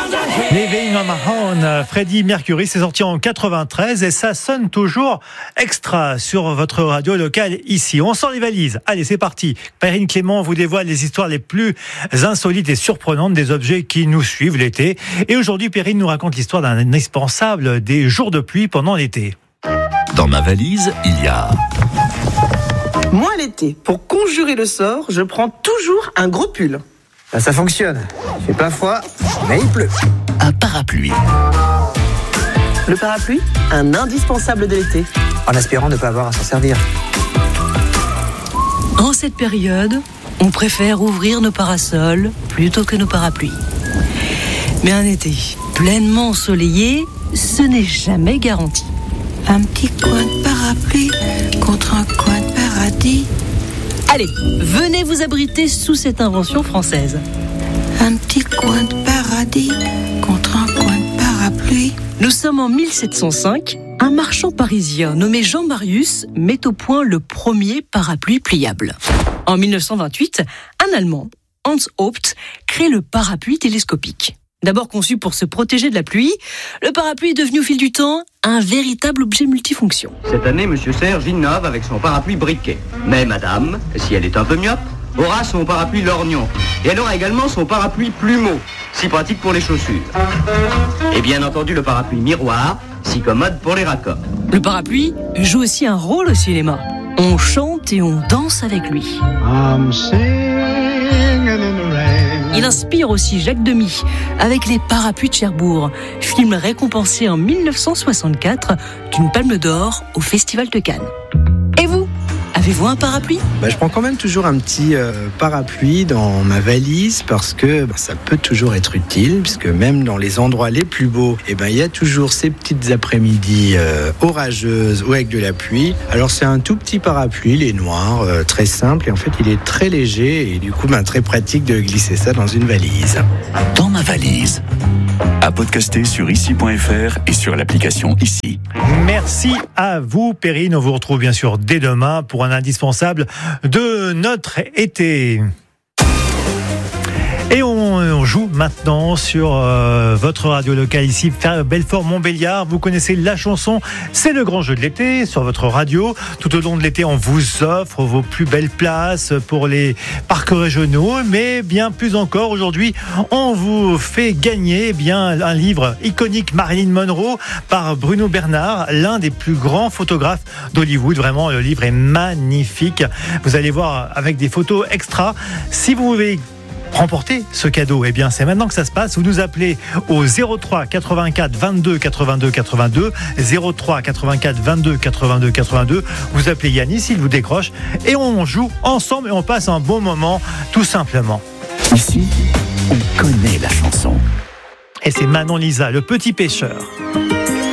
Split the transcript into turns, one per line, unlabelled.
Living on my own, Freddie Mercury, c'est sorti en 93 et ça sonne toujours extra sur votre radio locale ici. On sort les valises. Allez, c'est parti. Perrine Clément vous dévoile les histoires les plus insolites et surprenantes des objets qui nous suivent l'été. Et aujourd'hui, Perrine nous raconte l'histoire d'un indispensable des jours de pluie pendant l'été.
Dans ma valise, il y a...
Moi, l'été, pour conjurer le sort, je prends toujours un gros pull.
Ça fonctionne. Il fait pas froid, mais il pleut.
Un parapluie.
Le parapluie, un indispensable de l'été.
En espérant ne pas avoir à s'en servir.
En cette période, on préfère ouvrir nos parasols plutôt que nos parapluies. Mais un été pleinement ensoleillé, ce n'est jamais garanti.
Un petit coin de parapluie contre un coin de paradis.
Allez, venez vous abriter sous cette invention française.
Un petit coin de paradis contre un coin de parapluie.
Nous sommes en 1705. Un marchand parisien nommé Jean Marius met au point le premier parapluie pliable. En 1928, un Allemand, Hans Haupt, crée le parapluie télescopique. D'abord conçu pour se protéger de la pluie, le parapluie est devenu au fil du temps un véritable objet multifonction.
Cette année, Monsieur Serge innove avec son parapluie briquet. Mais Madame, si elle est un peu myope, aura son parapluie lorgnon. Et elle aura également son parapluie plumeau, si pratique pour les chaussures. Et bien entendu, le parapluie miroir, si commode pour les raccords.
Le parapluie joue aussi un rôle au cinéma. On chante et on danse avec lui. Il inspire aussi Jacques Demy avec Les Parapluies de Cherbourg, film récompensé en 1964 d'une Palme d'Or au Festival de Cannes. Et vous, avez-vous un parapluie ?
Je prends quand même toujours un petit parapluies dans ma valise parce que ça peut toujours être utile, puisque même dans les endroits les plus beaux, il y a toujours ces petites après-midi orageuses ou avec de la pluie. Alors c'est un tout petit parapluie, il est noir, très simple, et en fait il est très léger et du coup très pratique de glisser ça dans une valise.
Dans ma valise. À podcaster sur ici.fr et sur l'application Ici.
Merci à vous, Perrine. On vous retrouve bien sûr dès demain pour un indispensable de notre été. Et on joue maintenant sur votre radio locale ici, Belfort-Montbéliard. Vous connaissez la chanson, c'est le grand jeu de l'été sur votre radio. Tout au long de l'été, on vous offre vos plus belles places pour les parcs régionaux. Mais bien plus encore, aujourd'hui, on vous fait gagner un livre iconique Marilyn Monroe par Bruno Bernard, l'un des plus grands photographes d'Hollywood. Vraiment, le livre est magnifique. Vous allez voir avec des photos extra. Si vous voulez remporter ce cadeau, c'est maintenant que ça se passe. Vous nous appelez au 03 84 22 82 82, 03 84 22 82 82. Vous appelez Yannis, il vous décroche et on joue ensemble et on passe un bon moment, tout simplement.
Ici, on connaît la chanson.
Et c'est Manon Lisa, Le Petit Pêcheur.